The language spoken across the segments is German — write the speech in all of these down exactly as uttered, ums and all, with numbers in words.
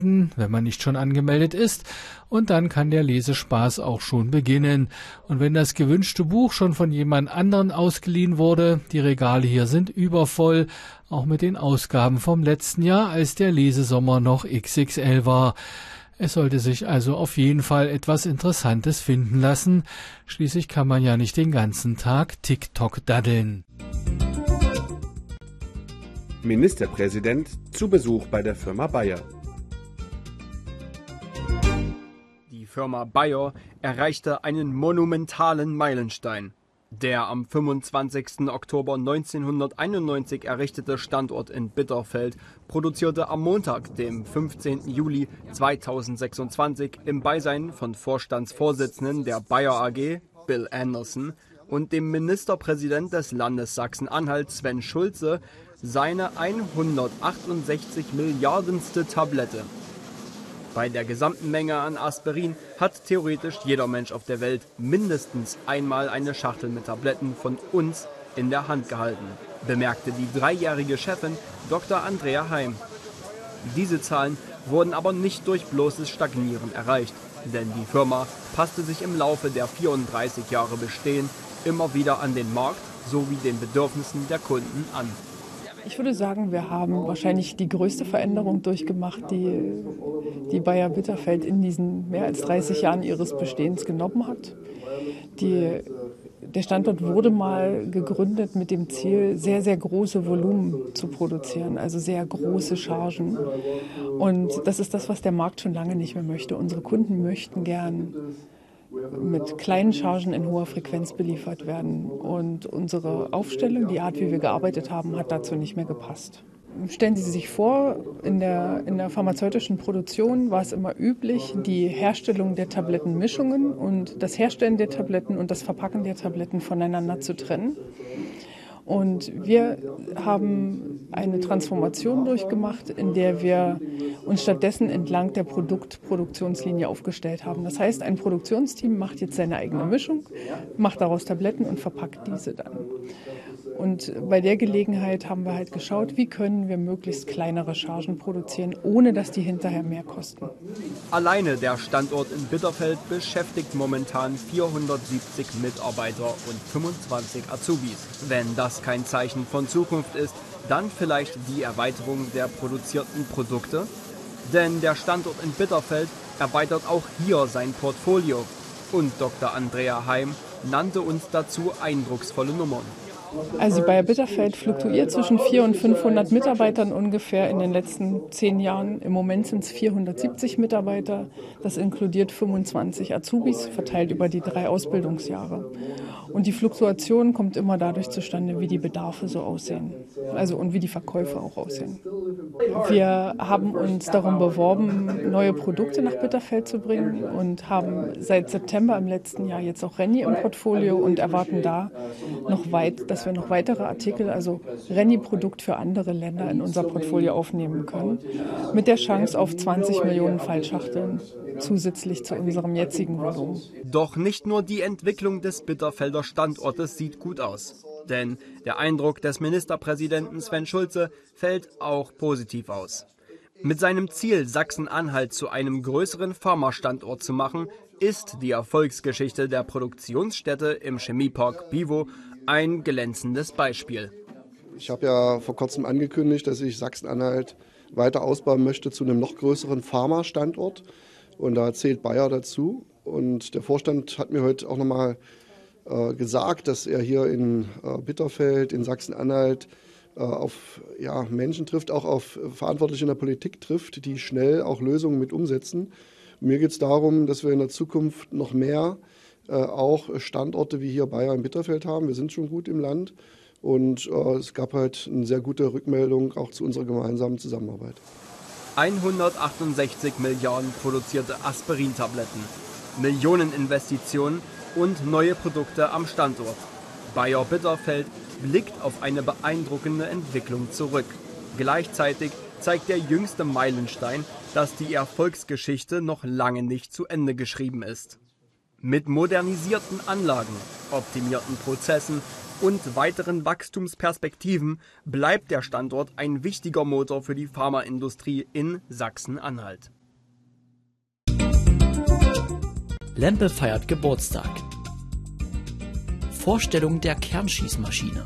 anmelden, wenn man nicht schon angemeldet ist, und dann kann der Lesespaß auch schon beginnen. Und wenn das gewünschte Buch schon von jemand anderen ausgeliehen wurde, die Regale hier sind übervoll, auch mit den Ausgaben vom letzten Jahr, als der Lesesommer noch X X L war. Es sollte sich also auf jeden Fall etwas Interessantes finden lassen. Schließlich kann man ja nicht den ganzen Tag TikTok daddeln. Ministerpräsident zu Besuch bei der Firma Bayer. Die Firma Bayer erreichte einen monumentalen Meilenstein. Der am fünfundzwanzigsten Oktober neunzehnhunderteinundneunzig errichtete Standort in Bitterfeld produzierte am Montag, dem fünfzehnten Juli zweitausendsechsundzwanzig, im Beisein von Vorstandsvorsitzenden der Bayer A G, Bill Anderson, und dem Ministerpräsident des Landes Sachsen-Anhalt, Sven Schulze, seine hundertachtundsechzig Milliardenste Tablette. Bei der gesamten Menge an Aspirin hat theoretisch jeder Mensch auf der Welt mindestens einmal eine Schachtel mit Tabletten von uns in der Hand gehalten, bemerkte die dreijährige Chefin Doktor Andrea Heim. Diese Zahlen wurden aber nicht durch bloßes Stagnieren erreicht, denn die Firma passte sich im Laufe der vierunddreißig Jahre Bestehen immer wieder an den Markt sowie den Bedürfnissen der Kunden an. Ich würde sagen, wir haben wahrscheinlich die größte Veränderung durchgemacht, die die Bayer Bitterfeld in diesen mehr als dreißig Jahren ihres Bestehens genommen hat. Die, der Standort wurde mal gegründet mit dem Ziel, sehr, sehr große Volumen zu produzieren, also sehr große Chargen. Und das ist das, was der Markt schon lange nicht mehr möchte. Unsere Kunden möchten gern mit kleinen Chargen in hoher Frequenz beliefert werden. Und unsere Aufstellung, die Art, wie wir gearbeitet haben, hat dazu nicht mehr gepasst. Stellen Sie sich vor, in der, in der pharmazeutischen Produktion war es immer üblich, die Herstellung der Tablettenmischungen und das Herstellen der Tabletten und das Verpacken der Tabletten voneinander zu trennen. Und wir haben eine Transformation durchgemacht, in der wir uns stattdessen entlang der Produktproduktionslinie aufgestellt haben. Das heißt, ein Produktionsteam macht jetzt seine eigene Mischung, macht daraus Tabletten und verpackt diese dann. Und bei der Gelegenheit haben wir halt geschaut, wie können wir möglichst kleinere Chargen produzieren, ohne dass die hinterher mehr kosten. Alleine der Standort in Bitterfeld beschäftigt momentan vierhundertsiebzig Mitarbeiter und fünfundzwanzig Azubis. Wenn das kein Zeichen von Zukunft ist, dann vielleicht die Erweiterung der produzierten Produkte? Denn der Standort in Bitterfeld erweitert auch hier sein Portfolio. Und Doktor Andrea Heim nannte uns dazu eindrucksvolle Nummern. Also Bayer Bitterfeld fluktuiert zwischen vierhundert und fünfhundert Mitarbeitern ungefähr in den letzten zehn Jahren. Im Moment sind es vierhundertsiebzig Mitarbeiter. Das inkludiert fünfundzwanzig Azubis, verteilt über die drei Ausbildungsjahre. Und die Fluktuation kommt immer dadurch zustande, wie die Bedarfe so aussehen. Also und wie die Verkäufe auch aussehen. Wir haben uns darum beworben, neue Produkte nach Bitterfeld zu bringen und haben seit September im letzten Jahr jetzt auch Rennie im Portfolio und erwarten da noch weit, dass wir noch weitere Artikel, also Rennie-Produkt für andere Länder in unser Portfolio aufnehmen können, mit der Chance auf zwanzig Millionen Fallschachteln zusätzlich zu unserem jetzigen Volumen. Doch nicht nur die Entwicklung des Bitterfelder Standortes sieht gut aus. Denn der Eindruck des Ministerpräsidenten Sven Schulze fällt auch positiv aus. Mit seinem Ziel, Sachsen-Anhalt zu einem größeren Pharma-Standort zu machen, ist die Erfolgsgeschichte der Produktionsstätte im Chemiepark Bivo ein glänzendes Beispiel. Ich habe ja vor kurzem angekündigt, dass ich Sachsen-Anhalt weiter ausbauen möchte zu einem noch größeren Pharma-Standort. Und da zählt Bayer dazu. Und der Vorstand hat mir heute auch nochmal äh, gesagt, dass er hier in äh, Bitterfeld, in Sachsen-Anhalt äh, auf ja, Menschen trifft, auch auf Verantwortliche in der Politik trifft, die schnell auch Lösungen mit umsetzen. Mir geht es darum, dass wir in der Zukunft noch mehr äh, auch Standorte wie hier Bayer in Bitterfeld haben. Wir sind schon gut im Land. Und äh, es gab halt eine sehr gute Rückmeldung auch zu unserer gemeinsamen Zusammenarbeit. hundertachtundsechzig Milliarden produzierte Aspirintabletten, Millioneninvestitionen und neue Produkte am Standort. Bayer Bitterfeld blickt auf eine beeindruckende Entwicklung zurück. Gleichzeitig zeigt der jüngste Meilenstein, dass die Erfolgsgeschichte noch lange nicht zu Ende geschrieben ist. Mit modernisierten Anlagen, optimierten Prozessen und weiteren Wachstumsperspektiven bleibt der Standort ein wichtiger Motor für die Pharmaindustrie in Sachsen-Anhalt. Lempe feiert Geburtstag. Vorstellung der Kernschießmaschine.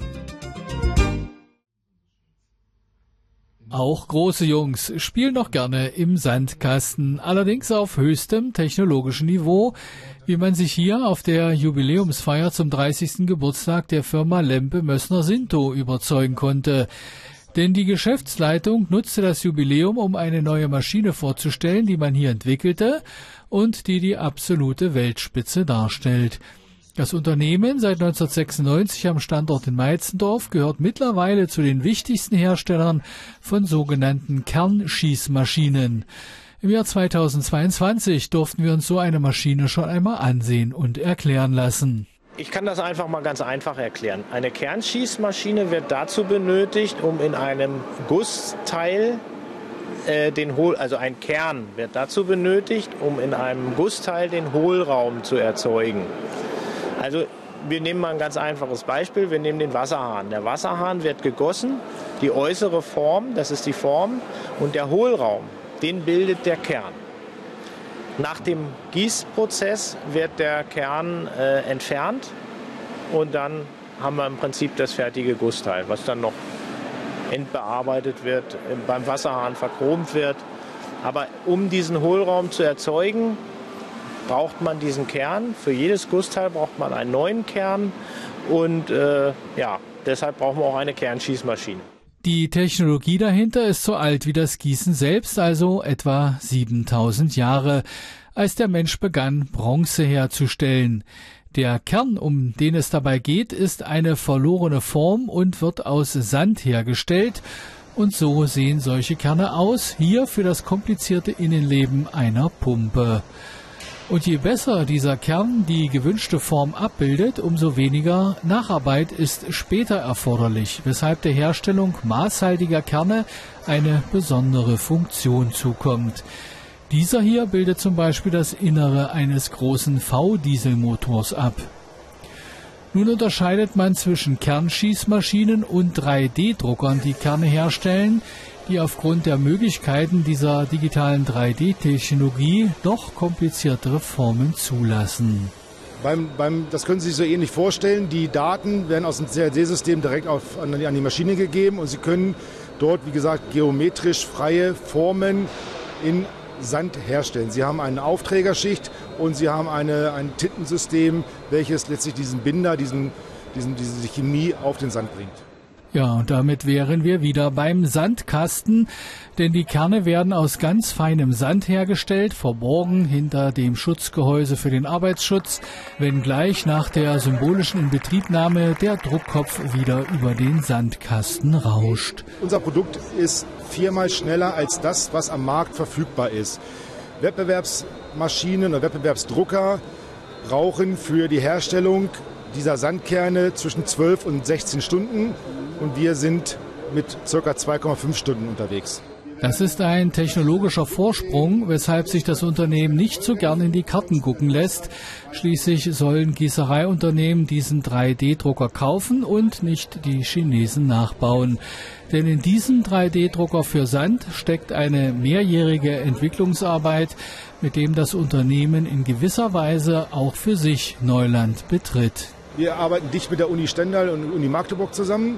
Auch große Jungs spielen noch gerne im Sandkasten, allerdings auf höchstem technologischen Niveau, wie man sich hier auf der Jubiläumsfeier zum dreißigsten Geburtstag der Firma Lempe Mössner-Sinto überzeugen konnte. Denn die Geschäftsleitung nutzte das Jubiläum, um eine neue Maschine vorzustellen, die man hier entwickelte und die die absolute Weltspitze darstellt. Das Unternehmen, seit neunzehnhundertsechsundneunzig am Standort in Meitzendorf, gehört mittlerweile zu den wichtigsten Herstellern von sogenannten Kernschießmaschinen. Im Jahr zweitausendzweiundzwanzig durften wir uns so eine Maschine schon einmal ansehen und erklären lassen. Ich kann das einfach mal ganz einfach erklären. Eine Kernschießmaschine wird dazu benötigt, um in einem Gussteil äh, den Hohl, also ein Kern wird dazu benötigt, um in einem Gussteil den Hohlraum zu erzeugen. Also wir nehmen mal ein ganz einfaches Beispiel. Wir nehmen den Wasserhahn. Der Wasserhahn wird gegossen, die äußere Form, das ist die Form, und der Hohlraum, den bildet der Kern. Nach dem Gießprozess wird der Kern äh, entfernt und dann haben wir im Prinzip das fertige Gussteil, was dann noch endbearbeitet wird, beim Wasserhahn verchromt wird. Aber um diesen Hohlraum zu erzeugen, braucht man diesen Kern. Für jedes Gussteil braucht man einen neuen Kern und äh, ja, deshalb brauchen wir auch eine Kernschießmaschine. Die Technologie dahinter ist so alt wie das Gießen selbst, also etwa siebentausend Jahre, als der Mensch begann, Bronze herzustellen. Der Kern, um den es dabei geht, ist eine verlorene Form und wird aus Sand hergestellt. Und so sehen solche Kerne aus, hier für das komplizierte Innenleben einer Pumpe. Und je besser dieser Kern die gewünschte Form abbildet, umso weniger Nacharbeit ist später erforderlich, weshalb der Herstellung maßhaltiger Kerne eine besondere Funktion zukommt. Dieser hier bildet zum Beispiel das Innere eines großen V-Dieselmotors ab. Nun unterscheidet man zwischen Kernschießmaschinen und drei D Druckern, die Kerne herstellen, die aufgrund der Möglichkeiten dieser digitalen drei D Technologie doch kompliziertere Formen zulassen. Beim, beim, das können Sie sich so ähnlich vorstellen. Die Daten werden aus dem C A D-System direkt auf, an, die, an die Maschine gegeben und Sie können dort, wie gesagt, geometrisch freie Formen in Sand herstellen. Sie haben eine Aufträgerschicht und Sie haben eine, ein Tintensystem, welches letztlich diesen Binder, diesen, diesen, diese Chemie auf den Sand bringt. Ja, und damit wären wir wieder beim Sandkasten, denn die Kerne werden aus ganz feinem Sand hergestellt, verborgen hinter dem Schutzgehäuse für den Arbeitsschutz, wenngleich nach der symbolischen Inbetriebnahme der Druckkopf wieder über den Sandkasten rauscht. Unser Produkt ist viermal schneller als das, was am Markt verfügbar ist. Wettbewerbsmaschinen oder Wettbewerbsdrucker brauchen für die Herstellung dieser Sandkerne zwischen zwölf und sechzehn Stunden. Und wir sind mit ca. zwei Komma fünf Stunden unterwegs. Das ist ein technologischer Vorsprung, weshalb sich das Unternehmen nicht so gern in die Karten gucken lässt. Schließlich sollen Gießereiunternehmen diesen drei D Drucker kaufen und nicht die Chinesen nachbauen. Denn in diesem drei D Drucker für Sand steckt eine mehrjährige Entwicklungsarbeit, mit dem das Unternehmen in gewisser Weise auch für sich Neuland betritt. Wir arbeiten dicht mit der Uni Stendal und Uni Magdeburg zusammen.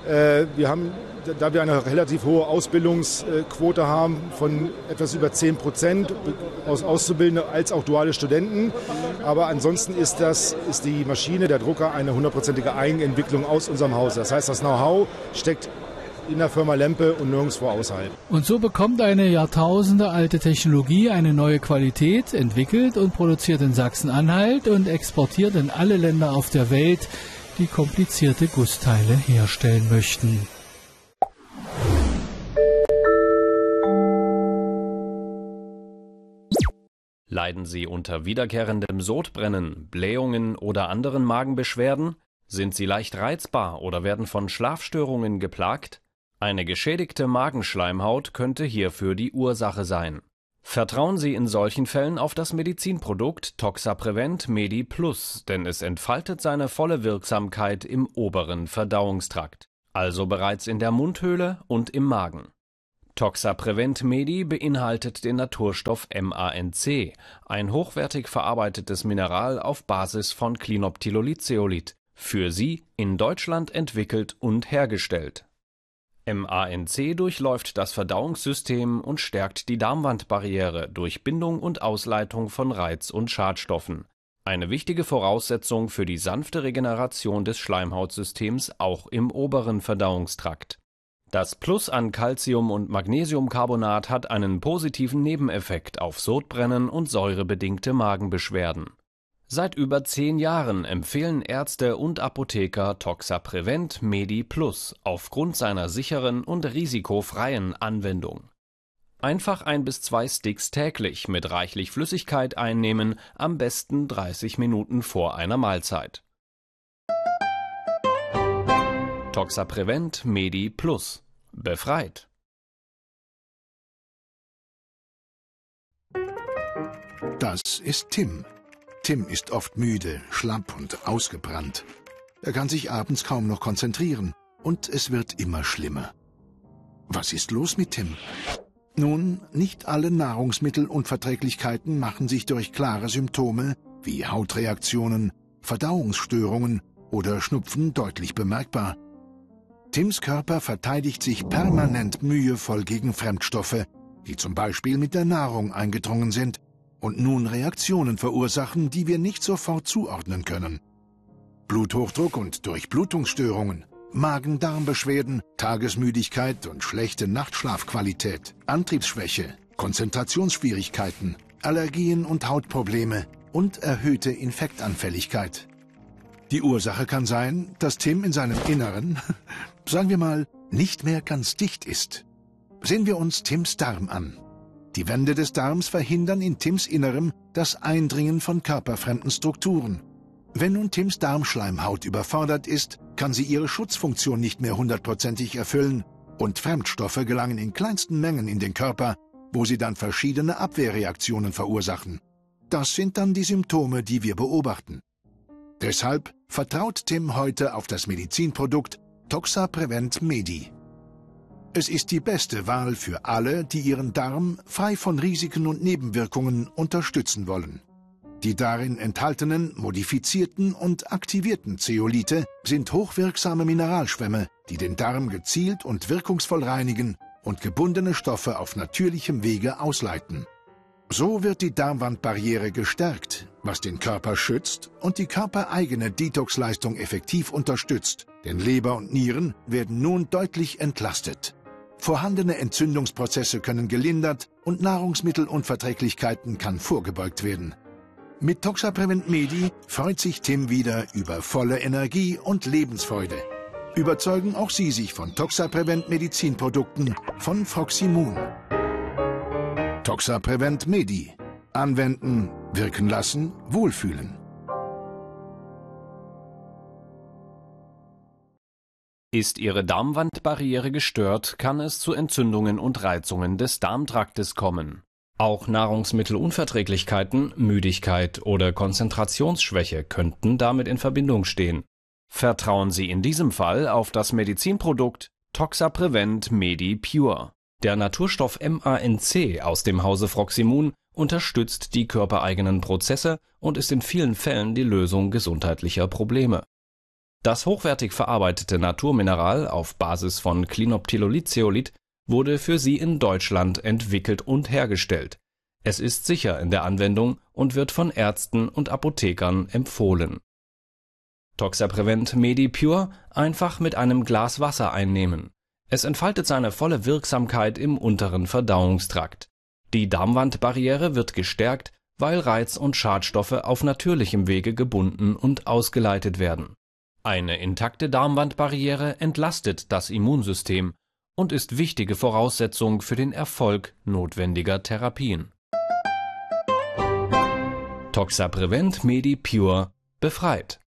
Wir haben, da wir eine relativ hohe Ausbildungsquote haben von etwas über zehn Prozent aus Auszubildenden als auch duale Studenten. Aber ansonsten ist, das, ist die Maschine, der Drucker, eine hundertprozentige Eigenentwicklung aus unserem Haus. Das heißt, das Know-how steckt in der Firma Lempe und nirgendwo außerhalb. Und so bekommt eine jahrtausendealte Technologie eine neue Qualität, entwickelt und produziert in Sachsen-Anhalt und exportiert in alle Länder auf der Welt, die komplizierte Gussteile herstellen möchten. Leiden Sie unter wiederkehrendem Sodbrennen, Blähungen oder anderen Magenbeschwerden? Sind Sie leicht reizbar oder werden von Schlafstörungen geplagt? Eine geschädigte Magenschleimhaut könnte hierfür die Ursache sein. Vertrauen Sie in solchen Fällen auf das Medizinprodukt Toxaprevent Medi Plus, denn es entfaltet seine volle Wirksamkeit im oberen Verdauungstrakt, also bereits in der Mundhöhle und im Magen. Toxaprevent Medi beinhaltet den Naturstoff M A N C, ein hochwertig verarbeitetes Mineral auf Basis von Clinoptilolitzeolit, für Sie in Deutschland entwickelt und hergestellt. M A N C durchläuft das Verdauungssystem und stärkt die Darmwandbarriere durch Bindung und Ausleitung von Reiz- und Schadstoffen. Eine wichtige Voraussetzung für die sanfte Regeneration des Schleimhautsystems auch im oberen Verdauungstrakt. Das Plus an Calcium- und Magnesiumcarbonat hat einen positiven Nebeneffekt auf Sodbrennen und säurebedingte Magenbeschwerden. Seit über zehn Jahren empfehlen Ärzte und Apotheker Toxaprevent Medi Plus aufgrund seiner sicheren und risikofreien Anwendung. Einfach ein bis zwei Sticks täglich mit reichlich Flüssigkeit einnehmen, am besten dreißig Minuten vor einer Mahlzeit. Toxaprevent Medi Plus. Befreit! Das ist Tim. Tim ist oft müde, schlapp und ausgebrannt. Er kann sich abends kaum noch konzentrieren und es wird immer schlimmer. Was ist los mit Tim? Nun, nicht alle Nahrungsmittelunverträglichkeiten machen sich durch klare Symptome wie Hautreaktionen, Verdauungsstörungen oder Schnupfen deutlich bemerkbar. Tims Körper verteidigt sich permanent mühevoll gegen Fremdstoffe, die zum Beispiel mit der Nahrung eingedrungen sind und nun Reaktionen verursachen, die wir nicht sofort zuordnen können. Bluthochdruck und Durchblutungsstörungen, Magen-Darm-Beschwerden, Tagesmüdigkeit und schlechte Nachtschlafqualität, Antriebsschwäche, Konzentrationsschwierigkeiten, Allergien und Hautprobleme und erhöhte Infektanfälligkeit. Die Ursache kann sein, dass Tim in seinem Inneren, sagen wir mal, nicht mehr ganz dicht ist. Sehen wir uns Tims Darm an. Die Wände des Darms verhindern in Tims Innerem das Eindringen von körperfremden Strukturen. Wenn nun Tims Darmschleimhaut überfordert ist, kann sie ihre Schutzfunktion nicht mehr hundertprozentig erfüllen und Fremdstoffe gelangen in kleinsten Mengen in den Körper, wo sie dann verschiedene Abwehrreaktionen verursachen. Das sind dann die Symptome, die wir beobachten. Deshalb vertraut Tim heute auf das Medizinprodukt Toxaprevent Medi. Es ist die beste Wahl für alle, die ihren Darm frei von Risiken und Nebenwirkungen unterstützen wollen. Die darin enthaltenen, modifizierten und aktivierten Zeolite sind hochwirksame Mineralschwämme, die den Darm gezielt und wirkungsvoll reinigen und gebundene Stoffe auf natürlichem Wege ausleiten. So wird die Darmwandbarriere gestärkt, was den Körper schützt und die körpereigene Detoxleistung effektiv unterstützt, denn Leber und Nieren werden nun deutlich entlastet. Vorhandene Entzündungsprozesse können gelindert und Nahrungsmittelunverträglichkeiten kann vorgebeugt werden. Mit Toxaprevent Medi freut sich Tim wieder über volle Energie und Lebensfreude. Überzeugen auch Sie sich von Toxaprevent Medizinprodukten von Froximun. Toxaprevent Medi. Anwenden, wirken lassen, wohlfühlen. Ist Ihre Darmwandbarriere gestört, kann es zu Entzündungen und Reizungen des Darmtraktes kommen. Auch Nahrungsmittelunverträglichkeiten, Müdigkeit oder Konzentrationsschwäche könnten damit in Verbindung stehen. Vertrauen Sie in diesem Fall auf das Medizinprodukt Toxaprevent Medi Pure. Der Naturstoff M A N C aus dem Hause Froximun unterstützt die körpereigenen Prozesse und ist in vielen Fällen die Lösung gesundheitlicher Probleme. Das hochwertig verarbeitete Naturmineral auf Basis von Clinoptilolitzeolit wurde für Sie in Deutschland entwickelt und hergestellt. Es ist sicher in der Anwendung und wird von Ärzten und Apothekern empfohlen. Toxaprevent Medi Pure einfach mit einem Glas Wasser einnehmen. Es entfaltet seine volle Wirksamkeit im unteren Verdauungstrakt. Die Darmwandbarriere wird gestärkt, weil Reiz- und Schadstoffe auf natürlichem Wege gebunden und ausgeleitet werden. Eine intakte Darmwandbarriere entlastet das Immunsystem und ist wichtige Voraussetzung für den Erfolg notwendiger Therapien. Toxaprevent Medi Pure befreit!